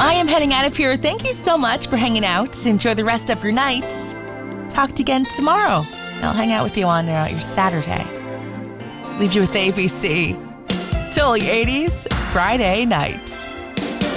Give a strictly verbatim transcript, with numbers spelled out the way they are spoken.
I am heading out of here. Thank you so much for hanging out. Enjoy the rest of your night. Talk to you again tomorrow. I'll hang out with you on uh, your Saturday. Leave you with A B C. Till the eighties, Friday night.